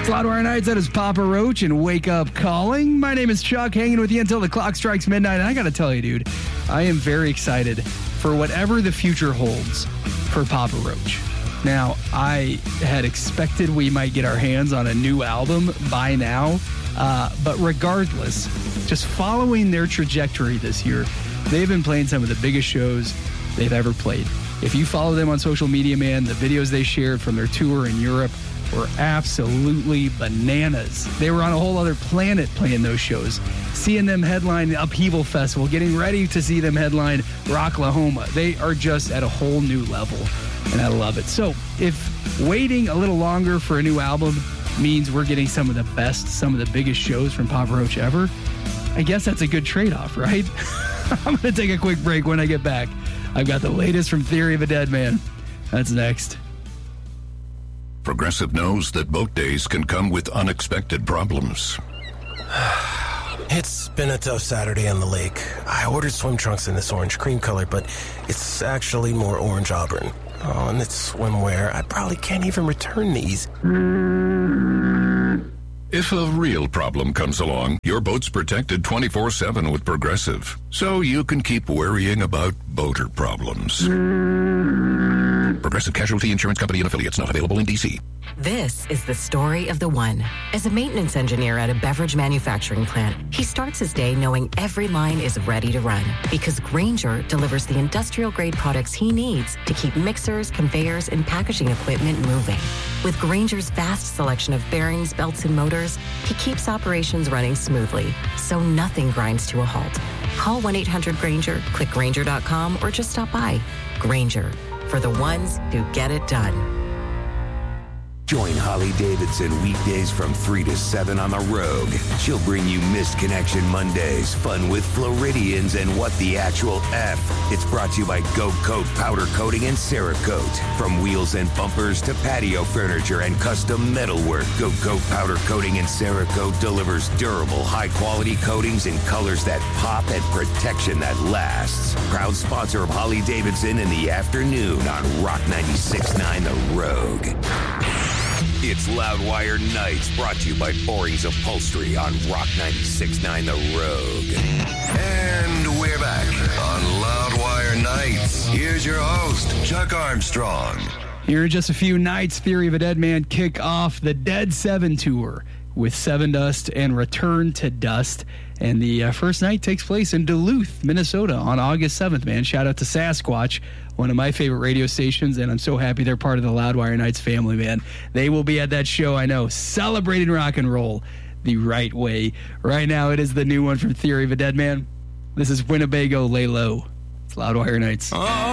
Loudwire Nights, that is Papa Roach and Wake Up Calling. My name is Chuck, hanging with you until the clock strikes midnight. And I got to tell you, dude, I am very excited for whatever the future holds for Papa Roach. Now, I had expected we might get our hands on a new album by now, but regardless, just following their trajectory this year, they've been playing some of the biggest shows they've ever played. If you follow them on social media, man, the videos they shared from their tour in Europe were absolutely bananas. They were on a whole other planet playing those shows. Seeing them headline the Upheaval Festival, getting ready to see them headline Rocklahoma. They are just at a whole new level, and I love it. So if waiting a little longer for a new album means we're getting some of the best, some of the biggest shows from Papa Roach ever, I guess that's a good trade-off, right? I'm going to take a quick break. When I get back, I've got the latest from Theory of a Dead Man. That's next. Progressive knows that boat days can come with unexpected problems. It's been a tough Saturday on the lake. I ordered swim trunks in this orange cream color, but it's actually more orange auburn. Oh, and it's swimwear. I probably can't even return these. If a real problem comes along, your boat's protected 24/7 with Progressive, so you can keep worrying about boater problems. Progressive Casualty Insurance Company and affiliates, not available in D.C. This is the story of the one. As a maintenance engineer at a beverage manufacturing plant, he starts his day knowing every line is ready to run because Grainger delivers the industrial-grade products he needs to keep mixers, conveyors, and packaging equipment moving. With Grainger's vast selection of bearings, belts, and motors, he keeps operations running smoothly, so nothing grinds to a halt. Call 1-800-GRAINGER, click Grainger.com, or just stop by. Grainger, for the ones who get it done. Join Holly Davidson weekdays from 3 to 7 on The Rogue. She'll bring you Missed Connection Mondays, fun with Floridians, and What the Actual F. It's brought to you by Go Coat Powder Coating and Cerakote. From wheels and bumpers to patio furniture and custom metalwork, Go Coat Powder Coating and Cerakote delivers durable, high-quality coatings in colors that pop and protection that lasts. Proud sponsor of Holly Davidson in the afternoon on Rock 96.9 The Rogue. It's Loudwire Nights, brought to you by Boring's Upholstery on Rock 96.9 The Rogue. And we're back on Loudwire Nights. Here's your host, Chuck Armstrong. Here in just a few nights, Theory of a Dead Man kick off the Dead 7 tour with Sevendust and Return to Dust. And the first night takes place in Duluth, Minnesota on August 7th, man. Shout out to Sasquatch, one of my favorite radio stations, and I'm so happy they're part of the Loudwire Nights family, man. They will be at that show, I know, celebrating rock and roll the right way. Right now, it is the new one from Theory of a Dead Man. This is Winnebago Lay Low. It's Loudwire Nights.